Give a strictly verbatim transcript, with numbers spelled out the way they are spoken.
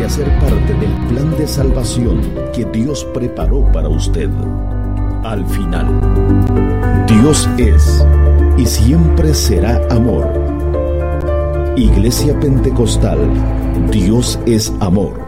a ser parte del plan de salvación que Dios preparó para usted. Al final, Dios es y siempre será amor. Iglesia Pentecostal, Dios es amor.